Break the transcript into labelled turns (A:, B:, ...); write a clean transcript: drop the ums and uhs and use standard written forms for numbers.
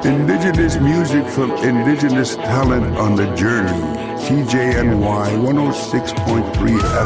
A: Indigenous music from indigenous talent on the journey. CJNY 106.3